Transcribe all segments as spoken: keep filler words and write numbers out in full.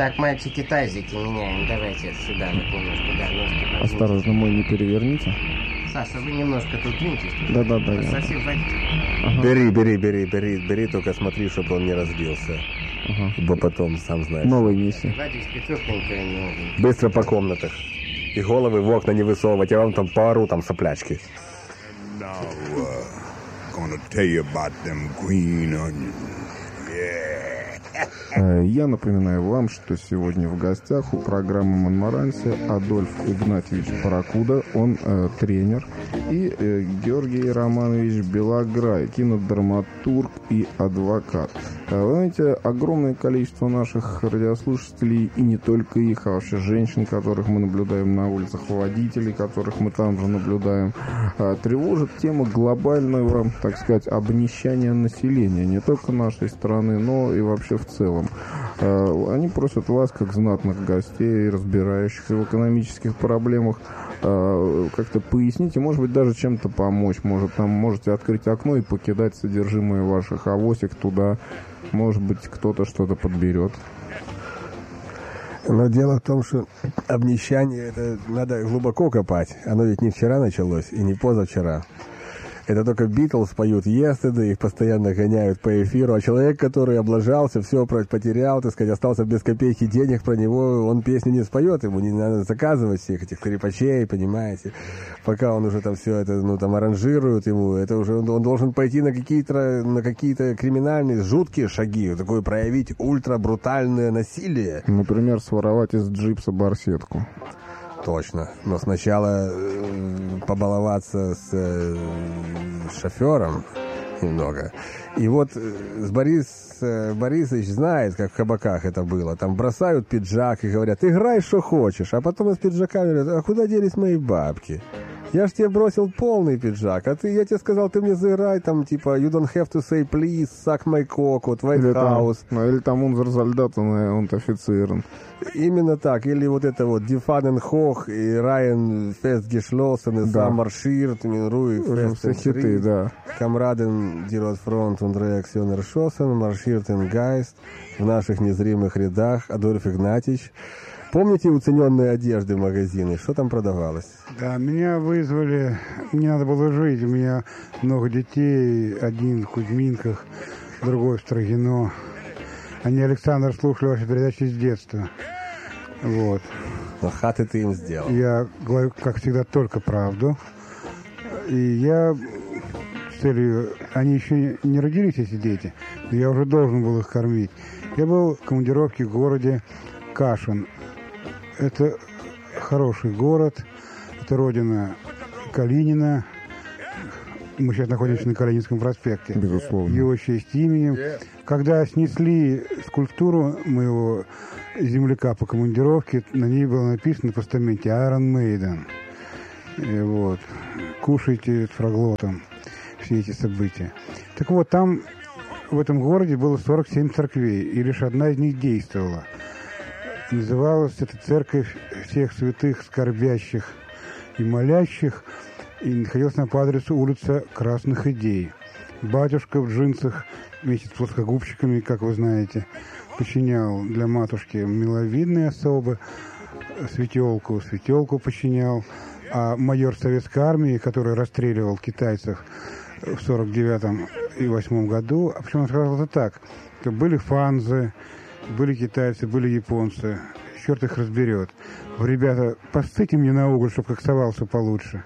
Так, мальчики-тазики меняем. Давайте сюда вот немножко, да, ножки подвиньте. Осторожно, мой не переверните. Саша, вы немножко тут двиньтесь. Да-да-да. Я... Совсем водите. Ага. Бери, бери, бери, бери, бери, только смотри, чтобы он не разбился. Ага. Ибо потом, сам знаешь. Новый неси. Водичка тепленькая, но... Быстро по комнатах. И головы в окна не высовывать, я вам там поору, там соплячки. Now, uh, gonna tell you about them green onions. Yeah. Я напоминаю вам, что сегодня в гостях у программы «Монмаранси» Адольф Игнатьевич Паракуда, он э, тренер, и э, Георгий Романович Белограй, кинодраматург и адвокат. Э, вы знаете, огромное количество наших радиослушателей, и не только их, а вообще женщин, которых мы наблюдаем на улицах, водителей, которых мы там же наблюдаем, э, тревожит тема глобального, так сказать, обнищания населения, не только нашей страны, но и вообще в целом. Они просят вас, как знатных гостей, разбирающихся в экономических проблемах, как-то пояснить и, может быть, даже чем-то помочь. Может, там можете открыть окно и покидать содержимое ваших авосик туда. Может быть, кто-то что-то подберет. Но дело в том, что обнищание, это надо глубоко копать. Оно ведь не вчера началось и не позавчера. Это только Битлз поют «Yesterday», их постоянно гоняют по эфиру, а человек, который облажался, все потерял, так сказать, остался без копейки денег, про него он песню не споет, ему не надо заказывать всех этих скрипачей, понимаете, пока он уже там все это, ну, там, аранжирует ему, это уже он, он должен пойти на какие-то, на какие-то криминальные, жуткие шаги, такое проявить ультрабрутальное насилие. Например, своровать из джипса барсетку. Точно. Но сначала э, побаловаться с э, шофером немного. И вот э, Борис э, Борисович знает, как в кабаках это было. Там бросают пиджак и говорят: играй, что хочешь. А потом из пиджака говорят: а куда делись мои бабки? Я ж тебе бросил полный пиджак, а ты, я тебе сказал, ты мне заиграй, там, типа, you don't have to say please, suck my cock, вот, White или House. Там, или там unser Soldaten und Offizieren. Именно так. Или вот это вот Die Fahnen hoch и Ryan festgeschlossen, и да. сам марширует, руhig все хиты, да. Камраден die Rotfront und Reaktion erschossen, марширует Geist в наших незримых рядах, Адольф Игнатьевич. Помните уцененные одежды в магазине? Что там продавалось? Да, меня вызвали, мне надо было жить, у меня много детей, один в Кузьминках, другой в Строгино. Они Александр слушали ваши передачи с детства. Вот. Но хаты ты им сделал. Я говорю, как всегда, только правду. И я с целью... Они еще не родились, эти дети, но я уже должен был их кормить. Я был в командировке в городе Кашин. Это хороший город, это родина Калинина. Мы сейчас находимся на Калининском проспекте. Безусловно. Его честь именем. Когда снесли скульптуру моего земляка по командировке, на ней было написано на постаменте Iron Maiden. И вот. Кушайте с фраглотом все эти события. Так вот, там в этом городе было сорок семь церквей, и лишь одна из них действовала. Называлась эта церковь всех святых, скорбящих и молящих, и находилась она по адресу улица Красных Идей. Батюшка в джинсах вместе с плоскогубчиками, как вы знаете, починял для матушки миловидные особы, светелку, светелку починял, а майор советской армии, который расстреливал китайцев в сорок девятом и восьмом году, а почему он сказал это так, что были фанзы, были китайцы, были японцы. Черт их разберет. Вы, ребята, посыпьте мне на уголь, чтобы коксовался получше.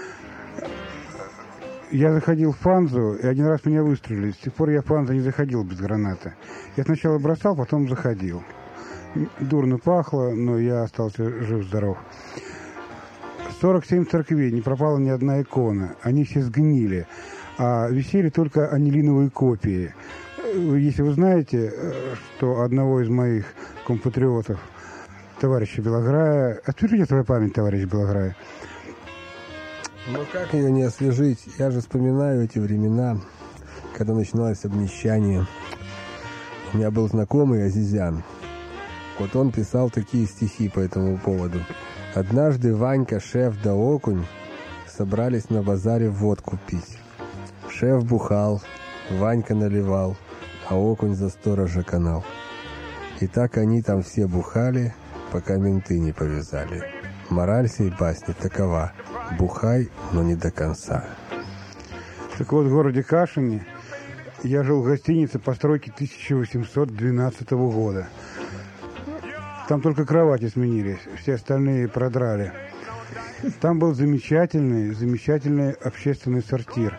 Я заходил в фанзу, и один раз меня выстрелили. С тех пор я в фанзу не заходил без гранаты. Я сначала бросал, потом заходил. Дурно пахло, но я остался жив-здоров. сорок семь церквей, не пропала ни одна икона. Они все сгнили. А висели только анилиновые копии. Если вы знаете, что одного из моих компатриотов, товарища Белограя... Отвяжите свою память, товарищ Белограя. Ну как ее не освежить? Я же вспоминаю эти времена, когда начиналось обнищание. У меня был знакомый Азизян. Вот он писал такие стихи по этому поводу. Однажды Ванька, шеф да окунь собрались на базаре водку пить. Шеф бухал, Ванька наливал, а окунь за сторожа канал. И так они там все бухали, пока менты не повязали. Мораль сей басни такова: бухай, но не до конца. Так вот, в городе Кашине я жил в гостинице постройки тысяча восемьсот двенадцатого года. Там только кровати сменились, все остальные продрали. Там был замечательный, замечательный общественный сортир.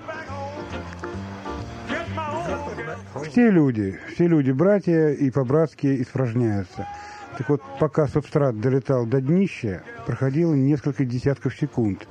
Все люди, все люди братья и по-братски испражняются. Так вот, пока субстрат долетал до днища, проходило несколько десятков секунд.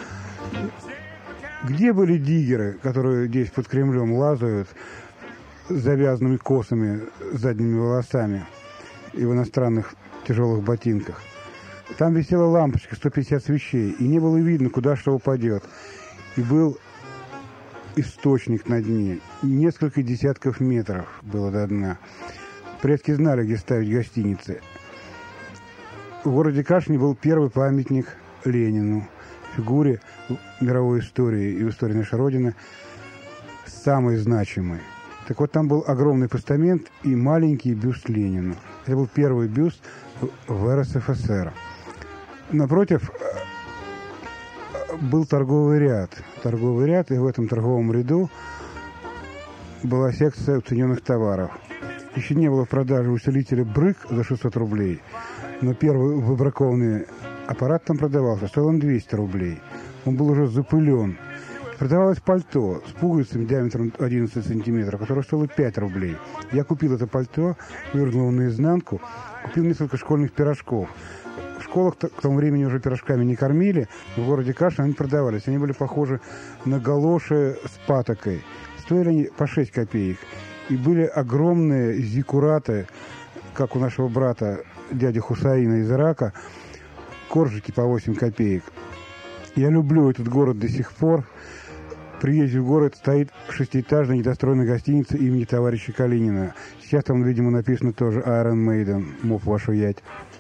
Где были диггеры, которые здесь под Кремлем лазают с завязанными косами, задними волосами и в иностранных тяжелых ботинках? Там висела лампочка, сто пятьдесят свечей, и не было видно, куда что упадет. И был источник на дне. Несколько десятков метров было до дна. Предки знали, где ставить гостиницы. В городе Кашине был первый памятник Ленину, фигуре мировой истории и в истории нашей Родины самой значимой. Так вот, там был огромный постамент и маленький бюст Ленину. Это был первый бюст в эр эс эф эс эр. Напротив был торговый ряд. Торговый ряд, и в этом торговом ряду была секция уцененных товаров. Еще не было в продаже усилителя «Брык» за шестьсот рублей, но первый выбракованный аппарат там продавался, стоил он двести рублей. Он был уже запылен. Продавалось пальто с пуговицами диаметром одиннадцать сантиметров, которое стоило пять рублей. Я купил это пальто, вывернул его наизнанку, купил несколько школьных пирожков. В школах к тому времени уже пирожками не кормили, но в городе Кашин они продавались. Они были похожи на галоши с патокой. Стоили они по шесть копеек. И были огромные зиккураты, как у нашего брата, дяди Хусаина из Ирака, коржики по восемь копеек. Я люблю этот город до сих пор. При въезде в город стоит шестиэтажная недостроенная гостиница имени товарища Калинина. Сейчас там, видимо, написано тоже Iron Maiden, мов вашу ять.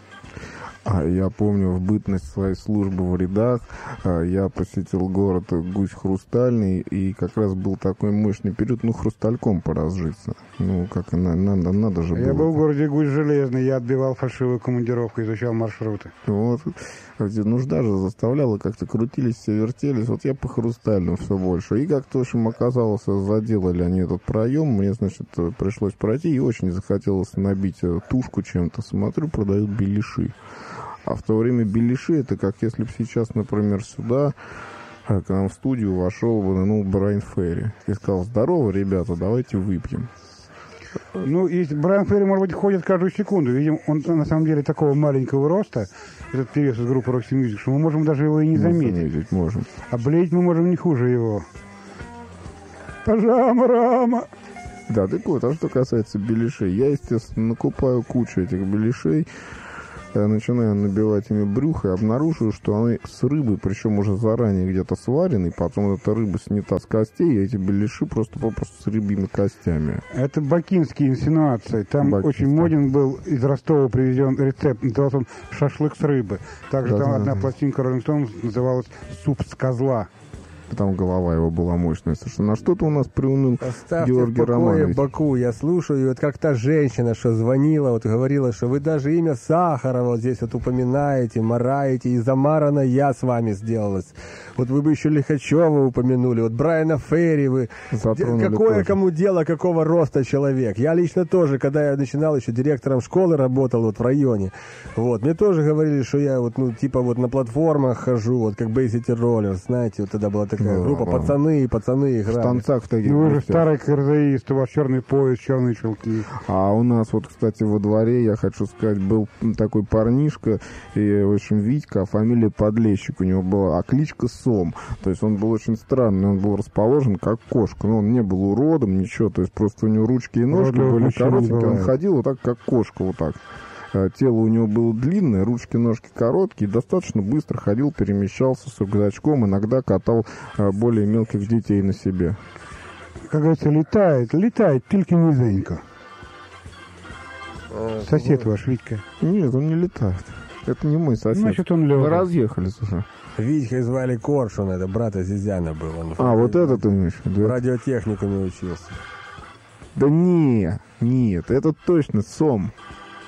А я помню, в бытность своей службы в рядах я посетил город Гусь Хрустальный, и как раз был такой мощный период, ну, хрустальком поразжиться. Ну, как надо, надо, надо же было. Я был в городе Гусь Железный, я отбивал фальшивую командировку, изучал маршруты. Вот. Нужда же заставляла, как-то крутились, все вертелись. Вот я по Хрустальным все больше. И как-то, в общем, оказалось, заделали они этот проем. Мне, значит, пришлось пройти, и очень захотелось набить тушку чем-то. Смотрю, продают беляши. А в то время беляши, это как если бы сейчас, например, сюда, к нам в студию вошел бы, ну, Брайан Ферри и сказал: здорово, ребята, давайте выпьем. Ну, и Брайан Ферри, может быть, ходит каждую секунду. Видимо, он на самом деле такого маленького роста, этот певец из группы Roxy Music, что мы можем даже его и не заметить. заметить можем. А блеять мы можем не хуже его. Пожама, рама. Да, так вот, а что касается беляшей, я, естественно, накупаю кучу этих беляшей, я начинаю набивать ими брюхо и обнаруживаю, что они с рыбой, причем уже заранее где-то сварены, потом эта рыба снята с костей, и эти беляши просто-попросту с рыбьими костями. Это бакинские инсинуации. Там Бакинский. Очень моден был из Ростова привезен рецепт, назывался он «Шашлык с рыбы». Также да, там да, одна да. пластинка Rolling Stones называлась «Суп с козла». Там голова его была мощная совершенно. На что-то у нас приуныл Оставьте Георгий в покое Романович. Баку, я слушаю, и вот как та женщина, что звонила, вот говорила, что вы даже имя Сахарова вот здесь вот упоминаете, мараете, и замарана я с вами сделалась. Вот вы бы еще Лихачева упомянули, вот Брайана Ферри вы. Затронули Какое тоже. кому дело, какого роста человек? Я лично тоже, когда я начинал еще директором школы, работал вот в районе, вот, мне тоже говорили, что я вот, ну, типа вот на платформах хожу, вот как Bay City Rollers, знаете, вот тогда была такая Да, группа, да. пацаны, пацаны В играли. танцах в таких Ну, вы же гостях. старый карзаист, у вас черный пояс, черные чулки. А у нас вот, кстати, во дворе, я хочу сказать, был такой парнишка, и, в общем, Витька, а фамилия Подлещик у него была, а кличка Сом. То есть он был очень странный, он был расположен как кошка, но он не был уродом, ничего, то есть просто у него ручки и ножки Уродливых были мужчин не коротенькие, он бывает. ходил вот так, как кошка, вот так. А тело у него было длинное, ручки, ножки короткие, достаточно быстро ходил, перемещался с рюкзачком, иногда катал а, более мелких детей на себе. Как говорится, летает, летает, только низенько. Сосед ваш, Витька. Нет, он не летает. Это не мой сосед. Значит, он Мы лёг. разъехались уже. Витька звали Коршун, это брата Зизяна был. Он А, вот это ты имеешь в виду? в радиотехникуме учился. Да не, нет, это точно Сом.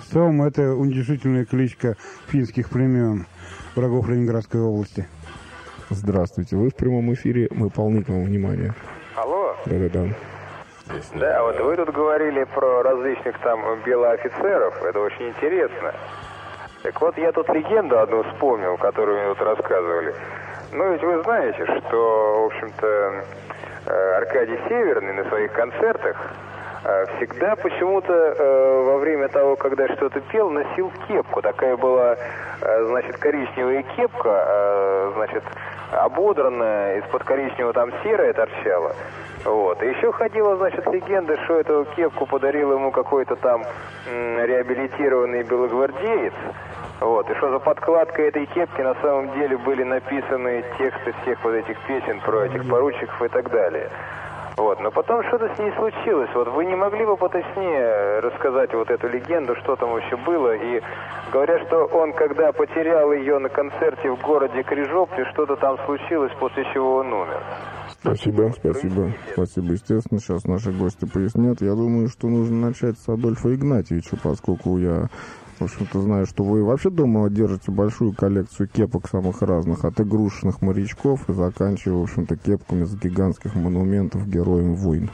Сом – это уничижительная кличка финских племен, врагов Ленинградской области. Здравствуйте, вы в прямом эфире, мы полны к вам внимания. Алло? Да-да-да. Да, вот вы тут говорили про различных там белоофицеров, это очень интересно. Так вот, я тут легенду одну вспомнил, которую мне тут рассказывали. Ну, ведь вы знаете, что, в общем-то, Аркадий Северный на своих концертах всегда почему-то э, во время того, когда что-то пел, носил кепку. Такая была, э, значит, коричневая кепка, э, значит, ободранная, из-под коричневого там серая торчала. Вот. И еще ходила, значит, легенда, что эту кепку подарил ему какой-то там м, реабилитированный белогвардеец. Вот. И что за подкладкой этой кепки на самом деле были написаны тексты всех вот этих песен про этих поручиков и так далее. Вот. Но потом что-то с ней случилось. Вот вы не могли бы поточнее рассказать вот эту легенду, что там вообще было? И говорят, что он, когда потерял ее на концерте в городе Крижополе, что-то там случилось, после чего он умер. Спасибо, спасибо, спасибо. Естественно, сейчас наши гости пояснят. Я думаю, что нужно начать с Адольфа Игнатьевича, поскольку я, в общем-то, знаю, что вы вообще дома держите большую коллекцию кепок самых разных, от игрушечных морячков и заканчивая, в общем-то, кепками с гигантских монументов героям войн.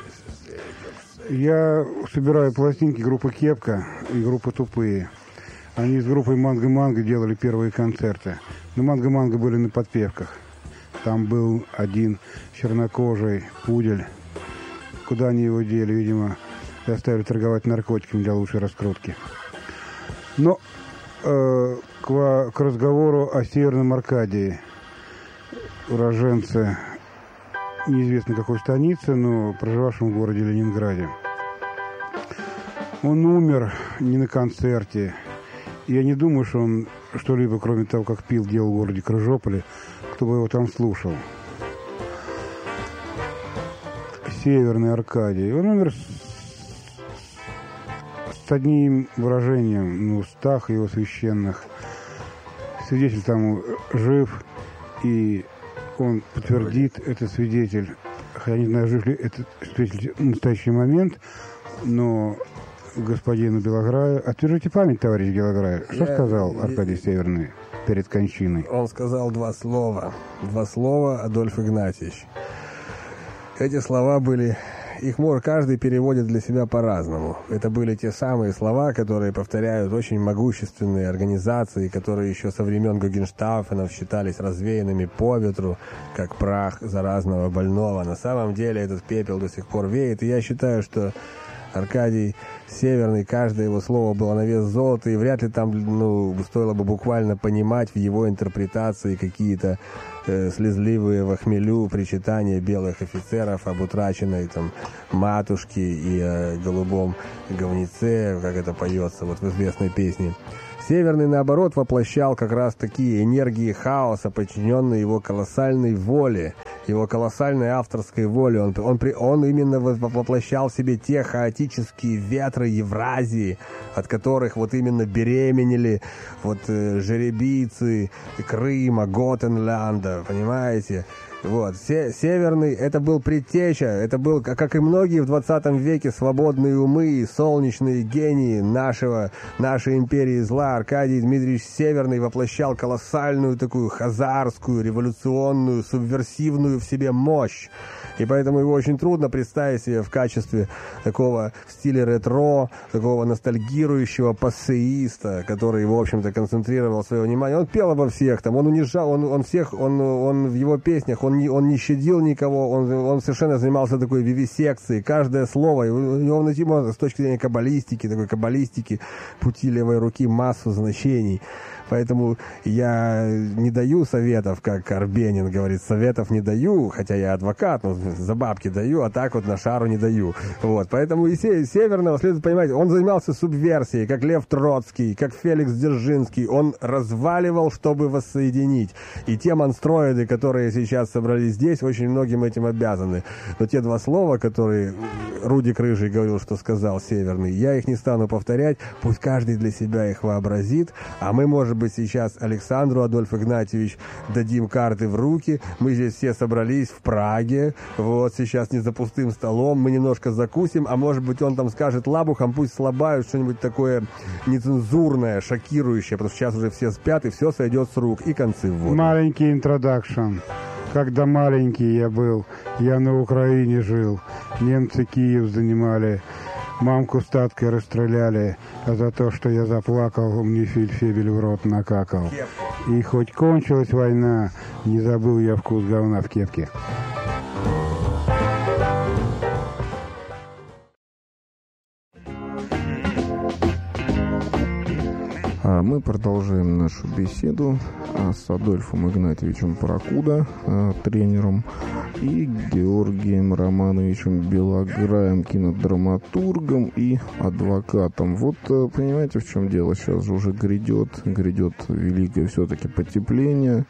Я собираю пластинки группы «Кепка» и группы «Тупые». Они с группой «Манго-Манго» делали первые концерты. Но «Манго-Манго» были на подпевках. Там был один чернокожий пудель. Куда они его дели? Видимо, заставили торговать наркотиками для лучшей раскрутки. Но э, к, к разговору о Северном Аркадии, уроженце неизвестно какой станицы, но проживавшем в городе Ленинграде. Он умер не на концерте. Я не думаю, что он что-либо, кроме того, как пил, делал в городе Крижополе, кто бы его там слушал. Северный Аркадий. Он умер с, с одним выражением на устах его священных. Свидетель там жив, и он подтвердит, это свидетель, хотя не знаю, жив ли этот свидетель в настоящий момент, но господину Белограю. Отвяжите память, товарищ Белограй. Что я, сказал Аркадий я, Северный перед кончиной? Он сказал два слова. Два слова, Адольф Игнатьевич. Эти слова были... Их может каждый переводит для себя по-разному. Это были те самые слова, которые повторяют очень могущественные организации, которые еще со времен Гогенштауфена считались развеянными по ветру, как прах заразного больного. На самом деле этот пепел до сих пор веет. И я считаю, что Аркадий Северный, каждое его слово было на вес золота, и вряд ли там, ну, стоило бы буквально понимать в его интерпретации какие-то э, слезливые во хмелю причитания белых офицеров об утраченной там матушке и э, голубом говнеце, как это поется вот в известной песне. Северный, наоборот, воплощал как раз такие энергии хаоса, подчиненные его колоссальной воле, его колоссальной авторской воле. Он, он, он именно воплощал в себе те хаотические ветры Евразии, от которых вот именно беременели вот э, жеребицы Крыма, Готенланда, понимаете? Вот. Северный, это был предтеча, это был, как и многие в двадцатом веке, свободные умы, солнечные гении нашего, нашей империи зла. Аркадий Дмитриевич Северный воплощал колоссальную такую хазарскую, революционную, субверсивную в себе мощь. И поэтому его очень трудно представить себе в качестве такого в стиле ретро, такого ностальгирующего пассеиста, который, в общем-то, концентрировал свое внимание. Он пел обо всех, там, он унижал, он, он всех, он, он в его песнях, он не, он не щадил никого, он, он совершенно занимался такой вивисекцией. Каждое слово, у него найти можно с точки зрения каббалистики, такой каббалистики, пути левой руки, массу значений. Поэтому я не даю советов, как Арбенин говорит, советов не даю, хотя я адвокат, но за бабки даю, а так вот на шару не даю. Вот, поэтому и Северного следует понимать, он занимался субверсией, как Лев Троцкий, как Феликс Дзержинский, он разваливал, чтобы воссоединить. И те монстроиды, которые сейчас собрались здесь, очень многим этим обязаны. Но те два слова, которые Рудик Рыжий говорил, что сказал Северный, я их не стану повторять, пусть каждый для себя их вообразит, а мы, может быть, быть, сейчас Александру, Адольф Игнатьевич, дадим карты в руки. Мы здесь все собрались в Праге. Вот сейчас не за пустым столом. Мы немножко закусим, а может быть, он там скажет лабухам, пусть слабают что-нибудь такое нецензурное, шокирующее, потому что сейчас уже все спят, и все сойдет с рук, и концы в воду. Маленький интродакшн. Когда маленький я был, я на Украине жил. Немцы Киев занимали, мамку статкой расстреляли, а за то, что я заплакал, мне фельдфебель в рот накакал. И хоть кончилась война, не забыл я вкус говна в кепке. А мы продолжаем нашу беседу с Адольфом Игнатьевичем Паракуда, тренером, и Георгием Романовичем Белограем, кинодраматургом и адвокатом. Вот понимаете, в чем дело? Сейчас же уже грядет, грядет великое все-таки потепление.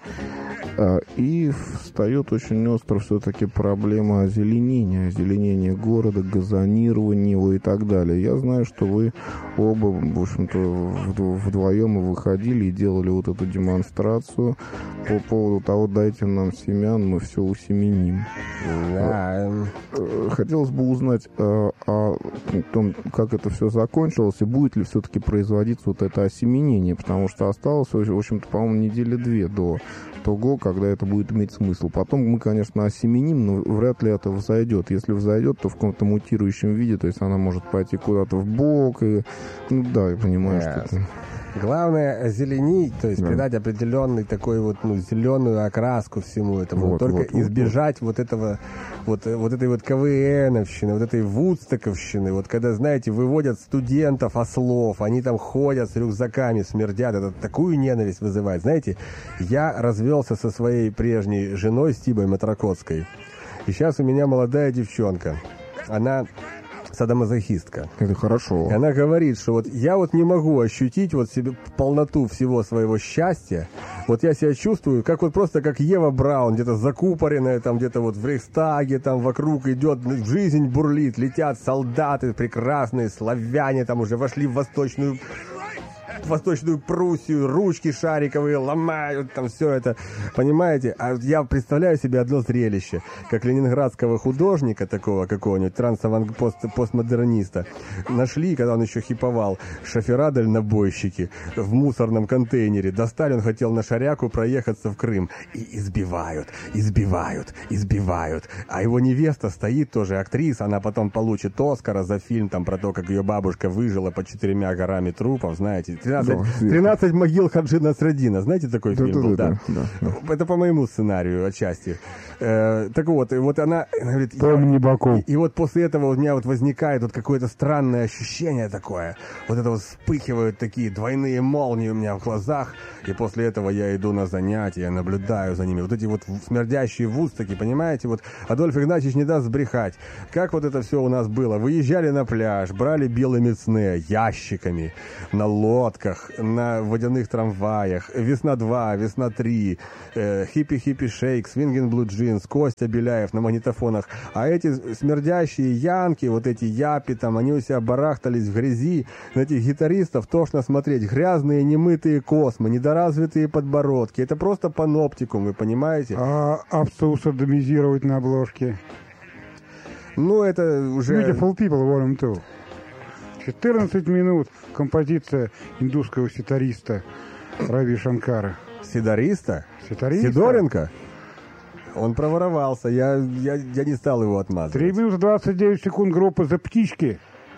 И встает очень остро все-таки проблема озеленения, озеленения города, газонирования его и так далее. Я знаю, что вы оба, в общем-то, вдвоем выходили и делали вот эту демонстрацию по поводу того, дайте нам семян, мы все усеменим. Да. Хотелось бы узнать о, о том, как это все закончилось, и будет ли все-таки производиться вот это осеменение, потому что осталось, в общем-то, по-моему, недели две до того, когда это будет иметь смысл. Потом мы, конечно, осеменим, но вряд ли это взойдет. Если взойдет, то в каком-то мутирующем виде, то есть она может пойти куда-то в бок, и, ну да, я понимаю, yes. что это... Главное озеленить, то есть да. придать определенный такой вот, ну, зеленую окраску всему этому. Вот, Только вот, избежать вот, вот этого, вот, вот этой вот КВНовщины, вот этой вудстоковщины. Вот когда, знаете, выводят студентов ослов, они там ходят с рюкзаками, смердят, это такую ненависть вызывает. Знаете, я развелся со своей прежней женой Стибой Матракотской, и сейчас у меня молодая девчонка. Она... садомазохистка. Это хорошо. И она говорит, что вот я вот не могу ощутить вот себе полноту всего своего счастья. Вот я себя чувствую, как вот просто как Ева Браун, где-то закупоренная, там где-то вот в Рейхстаге, там вокруг идет, жизнь бурлит, летят солдаты прекрасные, славяне там уже вошли в восточную... в Восточную Пруссию, ручки шариковые ломают, там все это, понимаете? А я представляю себе одно зрелище, как ленинградского художника такого какого-нибудь, трансаванг-постмодерниста, нашли, когда он еще хиповал, шофера-дальнобойщики в мусорном контейнере, достали, он хотел на шаряку проехаться в Крым, и избивают, избивают, избивают, а его невеста стоит тоже, актриса, она потом получит Оскара за фильм там про то, как ее бабушка выжила под четырьмя горами трупов, знаете, тринадцать, тринадцать могил Хаджи Насреддина. Знаете такой да, фильм? Да, был? Да, да, да. Это по моему сценарию отчасти. Э, так вот, и вот она говорит... Я, и, и вот после этого у меня вот возникает вот какое-то странное ощущение такое. Вот это вот вспыхивают такие двойные молнии у меня в глазах. И после этого я иду на занятия, наблюдаю за ними. Вот эти вот смердящие вудстоки, понимаете? Вот Адольф Игнатьевич не даст сбрехать. Как вот это все у нас было? Выезжали на пляж, брали белые мецне ящиками, на лодках, на водяных трамваях. Весна два, весна три, э, хиппи-хиппи шейк, свингин блу джинс, Костя Беляев на магнитофонах. А эти смердящие янки, вот эти япи там, они у себя барахтались в грязи. На этих гитаристов тошно смотреть. Грязные, немытые космы, недоразвитые подбородки. Это просто паноптикум, вы понимаете? А овцу садомизировать на обложке? Ну, это уже... Beautiful People, Volume два. четырнадцать минут. Композиция индусского ситариста Рави Шанкара. Сидариста? Ситариста? Сидоренко? Он проворовался. Я, я, я не стал его отмазывать. три минуты двадцать девять секунд группа «За птички».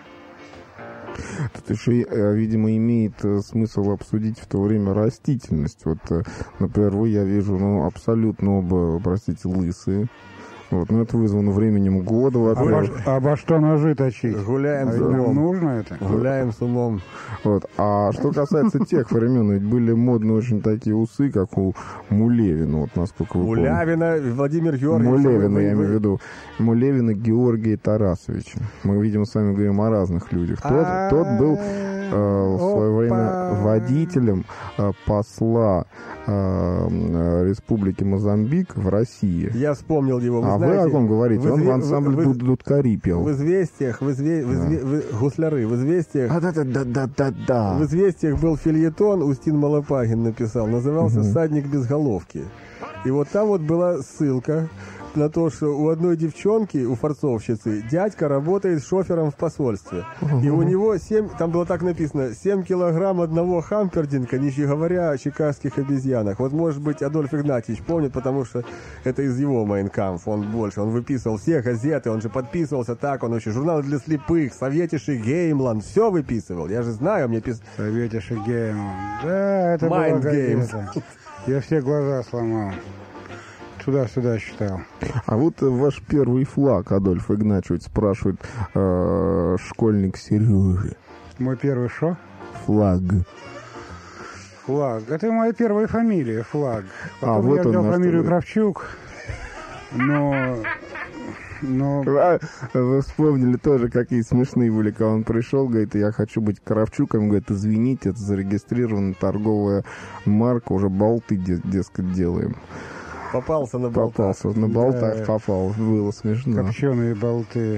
Тут еще, видимо, имеет смысл обсудить в то время растительность. Вот, например, вы, я вижу, ну, абсолютно оба, простите, лысые. Вот, но это вызвано временем года, во-первых. А обо что ножи точить? Гуляем а с умом. Нужно это? Гуляем с умом. Вот. А что касается тех времен, ведь были модные очень такие усы, как у Мулевина, вот насколько вы Мулявина, помните. Владимир Георгиевич. Мулевина, я имею в виду. Мулевина Георгия Тарасовича. Мы, видимо, с вами говорим о разных людях. Тот, тот был... в свое время водителем э, посла э, Республики Мозамбик в России. Я вспомнил его. Вы а знаете, вы о ком говорите? В Он изве... в ансамбле в... Дудкари пел. В известиях, в, изве... в, изве... в гусляры, в известиях... А, да, да, да, да, да, да. В известиях был фельетон, Устин Малопагин написал, назывался Угу. «Всадник без головки». И вот там вот была ссылка на то, что у одной девчонки, у форцовщицы, дядька работает шофером в посольстве. И у него семь, там было так написано, семь килограмм одного хампердинга, не говоря о чикагских обезьянах. Вот, может быть, Адольф Игнатьевич помнит, потому что это из его Майнкамф, он больше, он выписывал все газеты, он же подписывался так, он еще журналы для слепых, Советиши Геймланд, все выписывал. Я же знаю, мне писал. Советиши Геймланд. Да, это Mind была Games. газета. Я все глаза сломал. Туда-сюда считал. А вот э, ваш первый флаг, Адольф Игнатьевич, спрашивает э, школьник Сережи. Мой первый шо? Флаг. Флаг. Это моя первая фамилия, Флаг. Потом А, вот я он взял на что фамилию вы. Кравчук, но... но... А, вы вспомнили тоже, какие смешные были, когда он пришел, говорит, я хочу быть Кравчуком, говорит, извините, это зарегистрирована торговая марка, уже болты, де- дескать, делаем. Попался на болтах. Попался, на болтах Да. попал, было смешно. Копченые болты.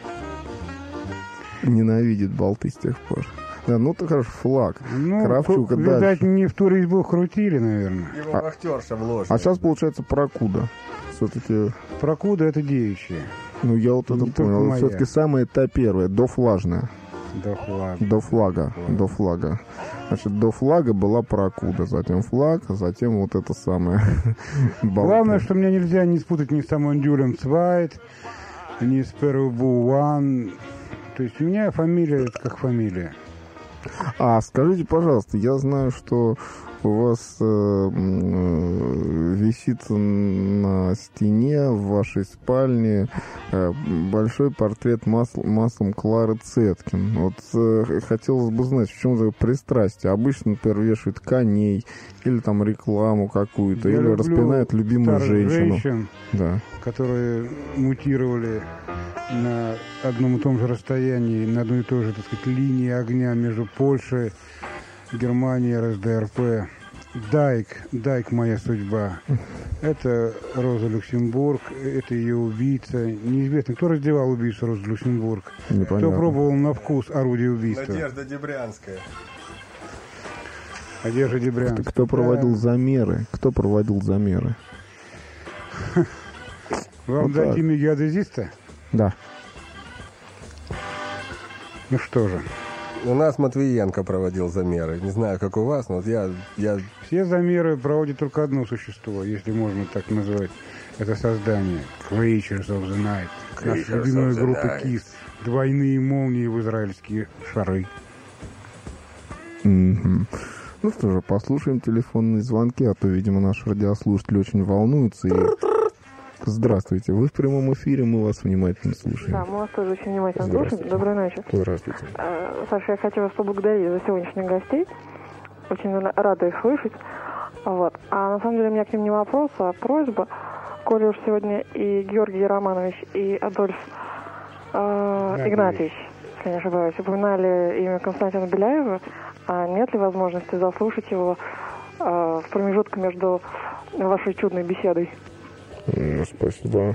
Ненавидит болты с тех пор. Да, ну ты хорошо, флаг. Ну, Кравчука ку- видать, дальше. не в ту резьбу крутили, наверное. Его вахтерша в ложе. А сейчас получается Прокуда. Все-таки, Прокуда — это девичье. ну я вот это Не только понял. моя. Все-таки самая та первая, дофлажная. Да флаг. До флага, до флага. Значит, до флага была Прокуда, затем флаг, а затем вот это самое. болты. Главное, что меня нельзя не спутать ни с Самондюлем Цвайт, ни с Перубу Уан. То есть у меня фамилия — это как фамилия. А скажите, пожалуйста, я знаю, что у вас э, м, э, висит на стене в вашей спальне э, большой портрет масл- маслом Клары Цеткин. Вот э, хотелось бы знать, в чем за пристрастие. Обычно, например, вешают коней или там рекламу какую-то, Я или люблю распинают любимую старых женщину. женщин, Да. которые мутировали на одном и том же расстоянии, на одной и той же, так сказать, линии огня между Польшей, Германией, эр эс дэ эр пэ. Дайк, Дайк моя судьба. Это Роза Люксембург, это ее убийца. Неизвестно, кто раздевал убийцу Розу Люксембург. Непонятно. Кто пробовал на вкус орудие убийства. Надежда Дебрянская. Одежда Дебрянская. Кто проводил Да. замеры? Кто проводил замеры? Вам Вот дать так. имя геодезиста? Да. Ну что же. У нас Матвиенко проводил замеры. Не знаю, как у вас, но вот я... я... Все замеры проводит только одно существо, если можно так назвать это создание. Creatures of the Night. Наша Creatures любимая of the группа Night. Kiss. Двойные молнии в израильские шары. Мгм. Ну что же, послушаем телефонные звонки, а то, видимо, наши радиослушатели очень волнуются. И... Здравствуйте, вы в прямом эфире, мы вас внимательно слушаем. Да, мы вас тоже очень внимательно слушаем. Доброй ночи. Здравствуйте. Э, Саша, я хочу вас поблагодарить за сегодняшних гостей. Очень ра- рада их слышать. Вот. А на самом деле у меня к ним не вопрос, а просьба. Коли уж сегодня и Георгий Романович, и Адольф э, Игнатьевич, если не ошибаюсь, упоминали имя Константина Беляева, а нет ли возможности заслушать его э, в промежутке между вашей чудной беседой? М, Спасибо.